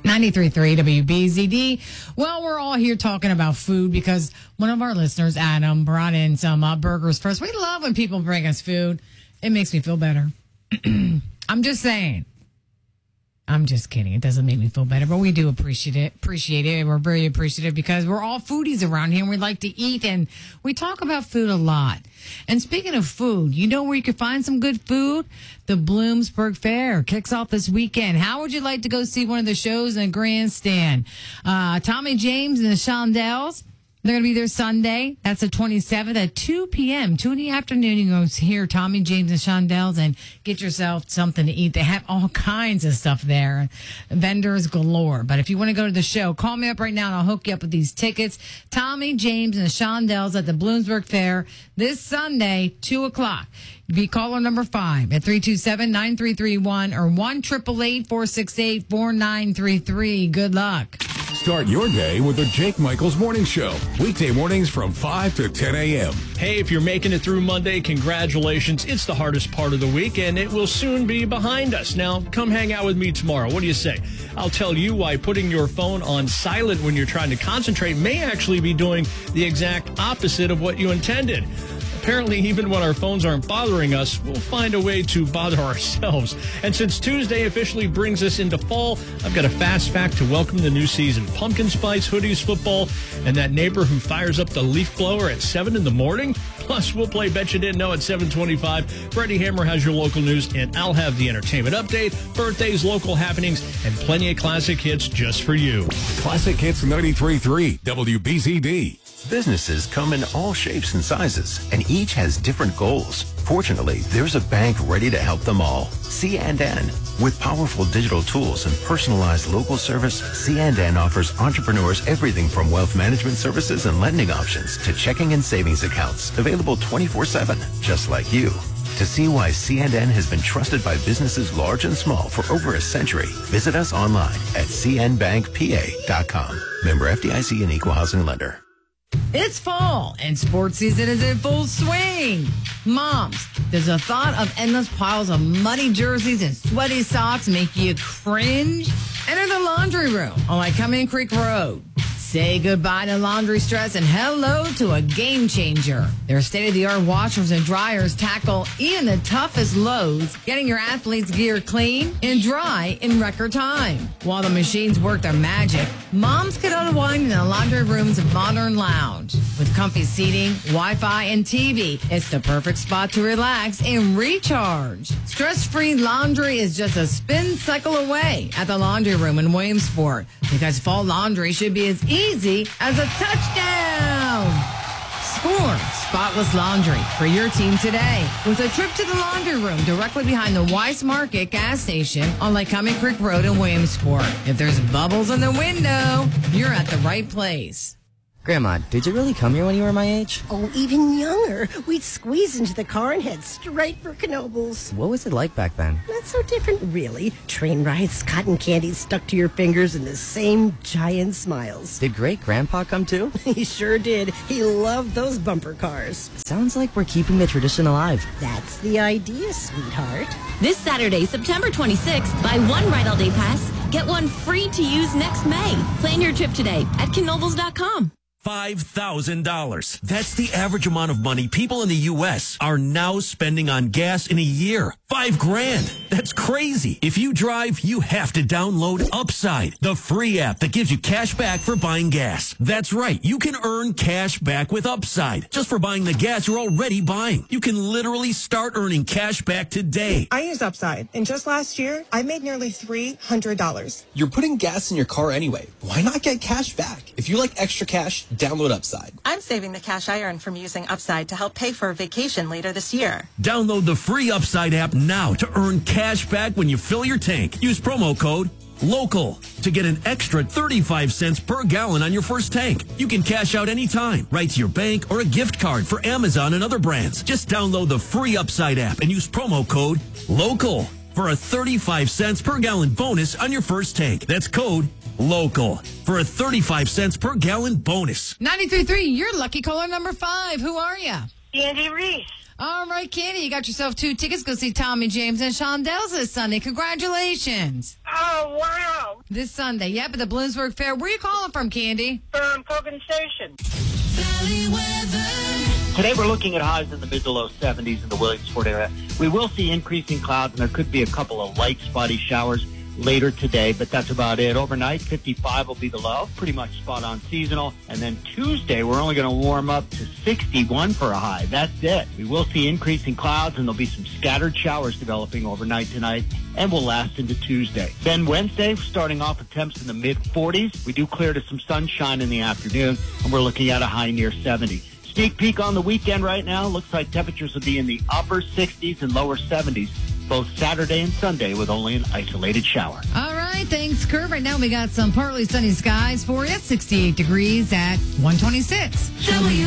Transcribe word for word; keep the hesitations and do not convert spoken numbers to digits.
ninety-three point three W B Z D. Well, we're all here talking about food because one of our listeners, Adam, brought in some uh, burgers for us. We love when people bring us food. It makes me feel better. I'm just saying. I'm just kidding. It doesn't make me feel better, but we do appreciate it. Appreciate it. We're very appreciative because we're all foodies around here and we like to eat and we talk about food a lot. And speaking of food, you know where you can find some good food? The Bloomsburg Fair kicks off this weekend. How would you like to go see one of the shows in the grandstand? Uh, Tommy James and the Shondells. They're going to be there Sunday. That's the twenty-seventh at two p.m. two in the afternoon. You can go hear Tommy James and Shondells and get yourself something to eat. They have all kinds of stuff there. Vendors galore. But if you want to go to the show, call me up right now and I'll hook you up with these tickets. Tommy James and the Shondells at the Bloomsburg Fair this Sunday, two o'clock. Be caller number five at three two seven, nine three three one or one eight eight eight, four six eight, four nine three three. Good luck. Start your day with the Jake Michaels Morning Show. Weekday mornings from five to ten a.m. Hey, if you're making it through Monday, congratulations. It's the hardest part of the week, and it will soon be behind us. Now, come hang out with me tomorrow. What do you say? I'll tell you why putting your phone on silent when you're trying to concentrate may actually be doing the exact opposite of what you intended. Apparently, even when our phones aren't bothering us, we'll find a way to bother ourselves. And since Tuesday officially brings us into fall, I've got a fast fact to welcome the new season. Pumpkin spice, hoodies, football, and that neighbor who fires up the leaf blower at seven in the morning. Plus, we'll play Bet You Didn't Know at seven twenty-five. Freddie Hammer has your local news, and I'll have the entertainment update, birthdays, local happenings, and plenty of classic hits just for you. Classic Hits ninety-three point three W B Z D. Businesses come in all shapes and sizes, and each has different goals. Fortunately, there's a bank ready to help them all. C and N. With powerful digital tools and personalized local service, C and N offers entrepreneurs everything from wealth management services and lending options to checking and savings accounts, available twenty-four seven, just like you. To see why C and N has been trusted by businesses large and small for over a century, visit us online at c n bank p a dot com. Member F D I C and Equal Housing Lender. It's fall and sports season is in full swing. Moms, does the thought of endless piles of muddy jerseys and sweaty socks make you cringe? Enter the laundry room on Lycoming Creek Road. Say goodbye to laundry stress and hello to a game changer. Their state-of-the-art washers and dryers tackle even the toughest loads, getting your athletes' gear clean and dry in record time. While the machines work their magic, moms can unwind in the laundry room's modern lounge. With comfy seating, Wi-Fi, and T V, it's the perfect spot to relax and recharge. Stress-free laundry is just a spin cycle away at the laundry room in Williamsport, because fall laundry should be as easy as a touchdown. Score spotless laundry for your team today with a trip to the laundry room directly behind the Weiss Market gas station on Lycoming Creek Road in Williamsport. If there's bubbles in the window, you're at the right place. Grandma, did you really come here when you were my age? Oh, even younger. We'd squeeze into the car and head straight for Knoebels. What was it like back then? Not so different, really. Train rides, cotton candy stuck to your fingers, and the same giant smiles. Did great-grandpa come too? He sure did. He loved those bumper cars. Sounds like we're keeping the tradition alive. That's the idea, sweetheart. This Saturday, September twenty-sixth, buy one Ride All Day Pass, get one free to use next May. Plan your trip today at Knoebels dot com. five thousand dollars. That's the average amount of money people in the U S are now spending on gas in a year. Five grand. That's crazy. If you drive, you have to download Upside, the free app that gives you cash back for buying gas. That's right. You can earn cash back with Upside just for buying the gas you're already buying. You can literally start earning cash back today. I use Upside, and just last year, I made nearly three hundred dollars. You're putting gas in your car anyway. Why not get cash back? If you like extra cash, download Upside. I'm saving the cash I earn from using Upside to help pay for a vacation later this year. Download the free Upside app now to earn cash back when you fill your tank. Use promo code LOCAL to get an extra thirty-five cents per gallon on your first tank. You can cash out anytime, right to your bank or a gift card for Amazon and other brands. Just download the free Upside app and use promo code LOCAL for a thirty-five cents per gallon bonus on your first tank. That's code LOCAL for a thirty-five cents per gallon bonus. ninety-three point three, you're lucky caller number five. Who are you? Candy Reese. All right, Candy, you got yourself two tickets. Go see Tommy James and Shondells this Sunday. Congratulations. Oh, wow. This Sunday. Yep, at the Bloomsburg Fair. Where are you calling from, Candy? From Cogan Station. Valley weather. Today we're looking at highs in the mid to low seventies in the Williamsport area. We will see increasing clouds, and there could be a couple of light spotty showers later today, but that's about it. Overnight, fifty-five will be the low, pretty much spot on seasonal. And then Tuesday, we're only going to warm up to sixty-one for a high. That's it. We will see increasing clouds, and there'll be some scattered showers developing overnight tonight and will last into Tuesday. Then Wednesday, starting off with temps in the mid forties. We do clear to some sunshine in the afternoon, and we're looking at a high near seventy. Sneak peek on the weekend right now. Looks like temperatures will be in the upper sixties and lower seventies. Both Saturday and Sunday with only an isolated shower. All right, thanks, Kurt. Right now we got some partly sunny skies for you. sixty-eight degrees at one twenty-six. W